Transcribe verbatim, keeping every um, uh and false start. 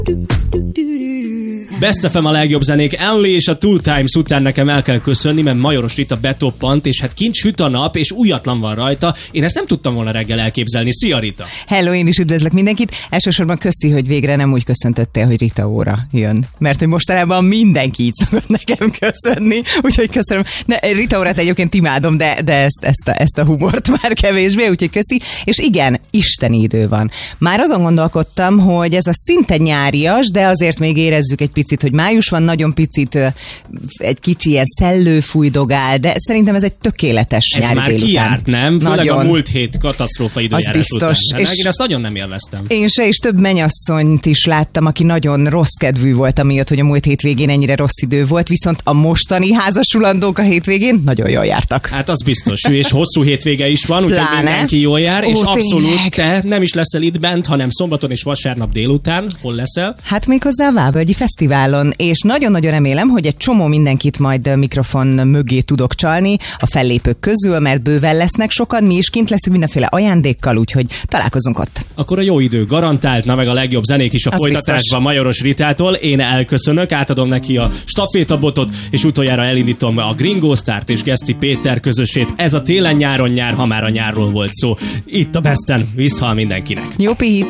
Best ef em a legjobb zenék, Enli és a Two Times után nekem el kell köszönni, mert Majoros Rita betoppant, és hát kint süt a nap, és újatlan van rajta. Én ezt nem tudtam volna reggel elképzelni. Szia, Rita! Hello, én is üdvözlök mindenkit. Elsősorban köszi, hogy végre nem úgy köszöntöttél, hogy Rita óra jön. Mert hogy mostanában mindenki így szokott nekem köszönni, úgyhogy köszönöm. Ne, Rita órát egyébként imádom, de, de ezt, ezt, a, ezt a humort már kevésbé, úgyhogy köszi. És igen, isteni idő van. Már azon gondolkodtam, hogy ez a szinte nyárias, de azért még érezzük egy picit, hogy május van, nagyon picit egy kicsi ilyen szellőfújdogál, de szerintem ez egy tökéletes ez nyári már délután. kiárt, nem? Főleg nagyon. A múlt hét katasztrófa időjárás után. És én azt nagyon nem élveztem. Én se, és több mennyasszonyt is láttam, aki nagyon rossz kedvű volt, amiatt, hogy a múlt hétvégén ennyire rossz idő volt, viszont a mostani házasulandók a hétvégén nagyon jól jártak. Hát az biztos, és hosszú hétvége is van, úgyhogy mindenki jól jár, Ó, és abszolút tényleg. te nem is leszel itt bent, hanem szombaton és vasárnap délután. Hol leszel? Hát méghozzá a Vábölgyi Fesztiválon, és nagyon-nagyon remélem, hogy egy csomó mindenkit majd mikrofon mögé tudok csalni a fellépők közül, mert bőven lesznek sokan, mi is kint leszünk mindenféle ajándékkal, úgyhogy találkozunk ott. Akkor a jó idő garantált, na meg a legjobb zenék is a Az folytatásban biztos. Majoros Ritától. Én elköszönök, átadom neki a stafétabotot, és utoljára elindítom a Gringo Start és Geszti Péter közösét. Ez a télen-nyáron nyár, ha már a nyárról volt szó. Itt a Besten, visszhal mindenkinek. Jó pihit!